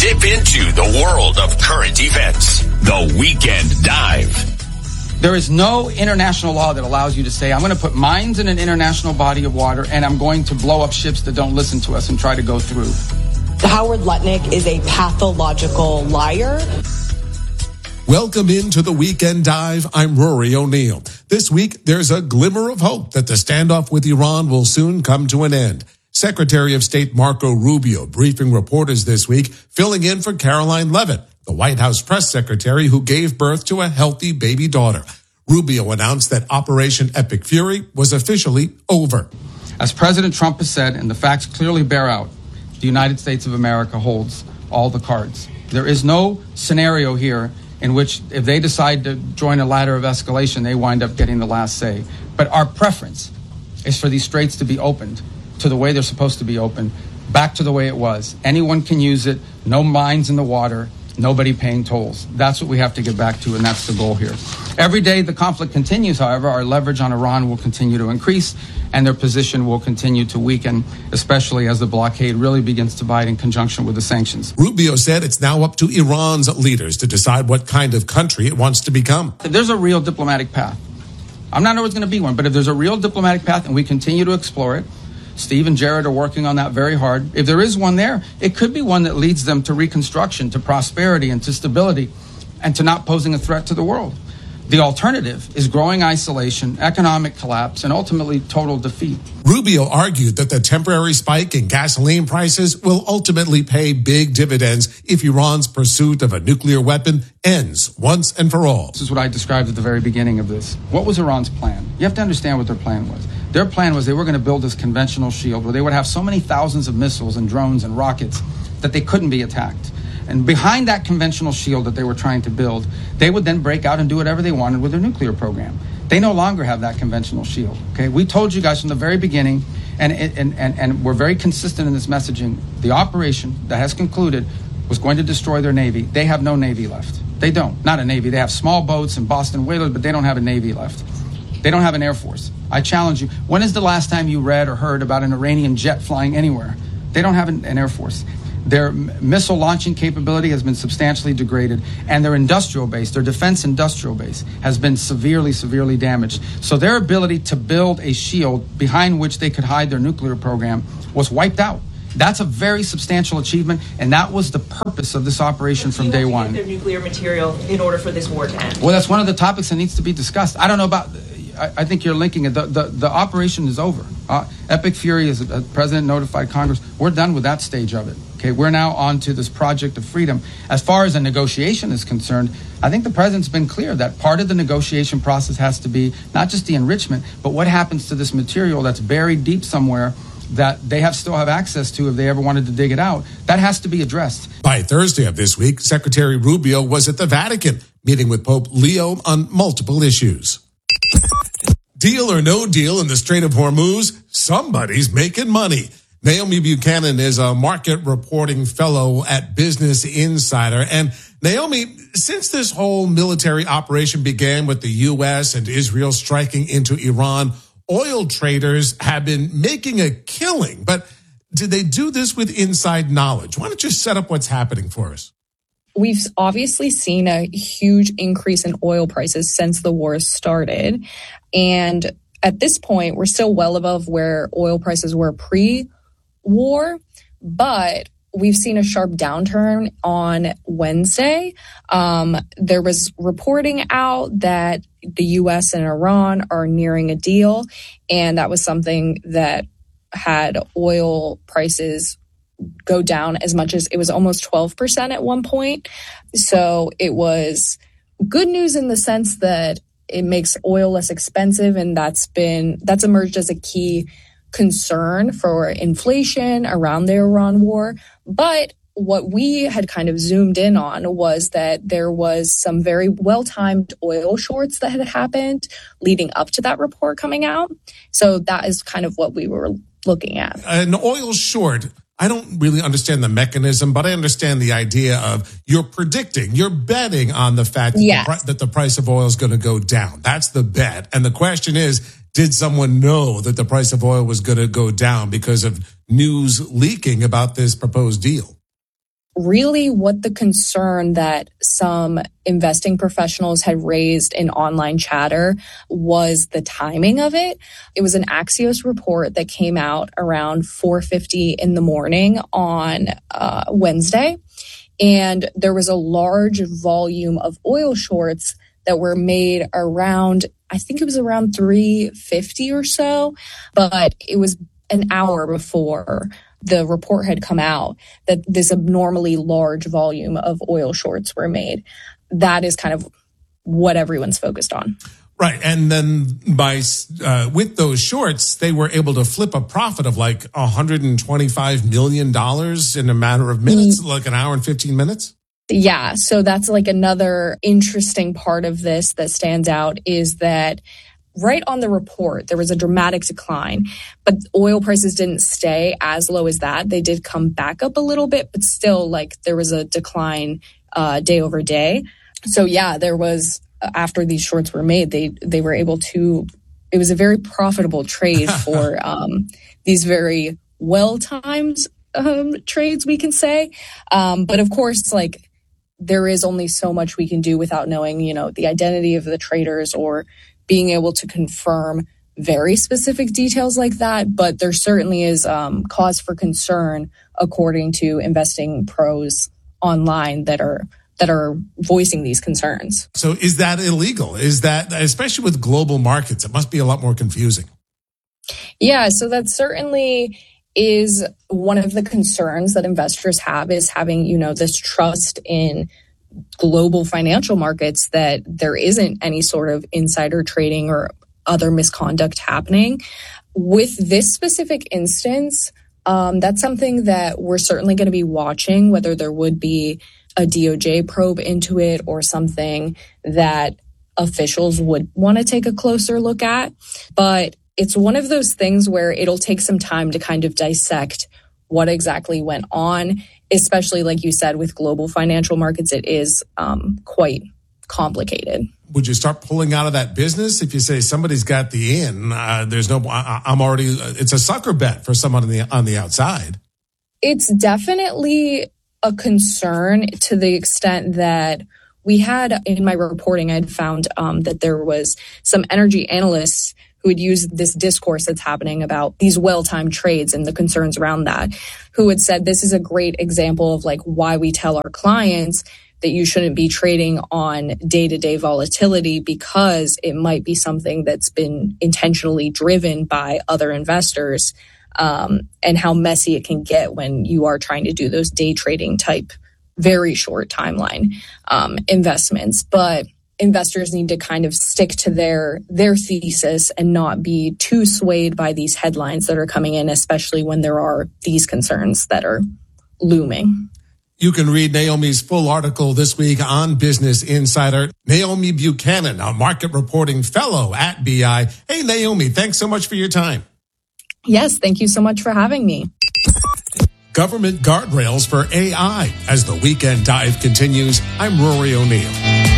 Dip into the world of current events. The Weekend Dive. There is no international law that allows you to say, I'm going to put mines in an international body of water and I'm going to blow up ships that don't listen to us and try to go through. Howard Lutnick is a pathological liar. Welcome into the Weekend Dive. I'm Rory O'Neill. This week, there's a glimmer of hope that the standoff with Iran will soon come to an end. Secretary of State Marco Rubio briefing reporters this week, filling in for Caroline Leavitt, the White House press secretary who gave birth to a healthy baby daughter. Rubio announced that Operation Epic Fury was officially over. As President Trump has said, and the facts clearly bear out, the United States of America holds all the cards. There is no scenario here in which if they decide to join a ladder of escalation, they wind up getting the last say. But our preference is for these straits to be opened to the way they're supposed to be opened, back to the way it was. Anyone can use it, no mines in the water, nobody paying tolls. That's what we have to get back to, and that's the goal here. Every day the conflict continues, however, our leverage on Iran will continue to increase, and their position will continue to weaken, especially as the blockade really begins to bite in conjunction with the sanctions. Rubio said it's now up to Iran's leaders to decide what kind of country it wants to become. If there's a real diplomatic path, I'm not always going to be one, but if there's a real diplomatic path and we continue to explore it, Steve and Jared are working on that very hard. If there is one there, it could be one that leads them to reconstruction, to prosperity, and to stability, and to not posing a threat to the world. The alternative is growing isolation, economic collapse, and ultimately total defeat. Rubio argued that the temporary spike in gasoline prices will ultimately pay big dividends if Iran's pursuit of a nuclear weapon ends once and for all. This is what I described at the very beginning of this. What was Iran's plan? You have to understand what their plan was. Their plan was they were going to build this conventional shield where they would have so many thousands of missiles and drones and rockets that they couldn't be attacked. And behind that conventional shield that they were trying to build, they would then break out and do whatever they wanted with their nuclear program. They no longer have that conventional shield. Okay, we told you guys from the very beginning, and we're very consistent in this messaging. The operation that has concluded was going to destroy their Navy. They have no Navy left. They don't. Not a Navy. They have small boats and Boston whalers, but they don't have a Navy left. They don't have an Air Force. I challenge you. When is the last time you read or heard about an Iranian jet flying anywhere? They don't have an Air Force. Their missile launching capability has been substantially degraded, and their industrial base, their defense industrial base, has been severely, severely damaged. So their ability to build a shield behind which they could hide their nuclear program was wiped out. That's a very substantial achievement, and that was the purpose of this operation from day one. Their nuclear material in order for this war to end. Well, that's one of the topics that needs to be discussed. I don't know about. I think you're linking it. The operation is over. Epic Fury, as the president notified Congress, we're done with that stage of it. Okay, we're now on to this project of freedom. As far as a negotiation is concerned, I think the president's been clear that part of the negotiation process has to be not just the enrichment, but what happens to this material that's buried deep somewhere that they still have access to if they ever wanted to dig it out. That has to be addressed. By Thursday of this week, Secretary Rubio was at the Vatican, meeting with Pope Leo on multiple issues. Deal or no deal in the Strait of Hormuz, somebody's making money. Naomi Buchanan is a market reporting fellow at Business Insider. And Naomi, since this whole military operation began with the U.S. and Israel striking into Iran, oil traders have been making a killing. But did they do this with inside knowledge? Why don't you set up what's happening for us? We've obviously seen a huge increase in oil prices since the war started. And at this point, we're still well above where oil prices were pre-war, but we've seen a sharp downturn on Wednesday. There was reporting out that the U.S. and Iran are nearing a deal, and that was something that had oil prices go down as much as it was almost 12% at one point. So it was good news in the sense that it makes oil less expensive, and that's emerged as a key concern for inflation around the Iran war. But what we had kind of zoomed in on was that there was some very well-timed oil shorts that had happened leading up to that report coming out. So that is kind of what we were looking at. An oil short, I don't really understand the mechanism, but I understand the idea of you're betting on the fact that the price of oil is going to go down. That's the bet. And the question is, did someone know that the price of oil was going to go down because of news leaking about this proposed deal? really what the concern that some investing professionals had raised in online chatter was the timing of it. It was an Axios report that came out around 4:50 in the morning on Wednesday. And there was a large volume of oil shorts that were made around, I think it was around 3:50 or so, but it was an hour before the report had come out that this abnormally large volume of oil shorts were made. That is kind of what everyone's focused on. Right. And then with those shorts, they were able to flip a profit of like $125 million in a matter of minutes, like an hour and 15 minutes. Yeah. So that's like another interesting part of this that stands out is that right on the report, there was a dramatic decline, but oil prices didn't stay as low as that. They did come back up a little bit, but still like there was a decline day over day. So yeah, there was, after these shorts were made, they were able to, it was a very profitable trade for these very well-timed trades, we can say. But of course, like there is only so much we can do without knowing, the identity of the traders or being able to confirm very specific details like that. But there certainly is cause for concern, according to investing pros online that are voicing these concerns. So is that illegal? Is that, especially with global markets, it must be a lot more confusing. Yeah, so that certainly is one of the concerns that investors have, is having, this trust in global financial markets that there isn't any sort of insider trading or other misconduct happening. With this specific instance, that's something that we're certainly going to be watching, whether there would be a DOJ probe into it or something that officials would want to take a closer look at. But it's one of those things where it'll take some time to kind of dissect what exactly went on, especially like you said, with global financial markets, it is quite complicated. Would you start pulling out of that business if you say somebody's got the in? It's a sucker bet for someone on the outside. It's definitely a concern to the extent that we had in my reporting, I'd found that there was some energy analysts who would use this discourse that's happening about these well-timed trades and the concerns around that, who had said this is a great example of like why we tell our clients that you shouldn't be trading on day-to-day volatility, because it might be something that's been intentionally driven by other investors, and how messy it can get when you are trying to do those day trading type, very short timeline investments. But investors need to kind of stick to their thesis and not be too swayed by these headlines that are coming in, especially when there are these concerns that are looming. You can read Naomi's full article this week on Business Insider. Naomi Buchanan, a market reporting fellow at BI. Hey, Naomi, thanks so much for your time. Yes, thank you so much for having me. Government guardrails for AI. As the weekend dive continues, I'm Rory O'Neill.